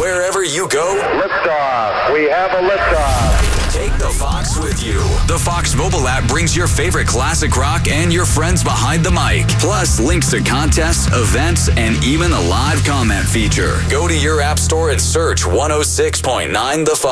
wherever you go. Liftoff. We have a liftoff. Take the Fox with you. The Fox mobile app brings your favorite classic rock and your friends behind the mic. Plus, links to contests, events, and even a live comment feature. Go to your app store and search 106.9 The Fox.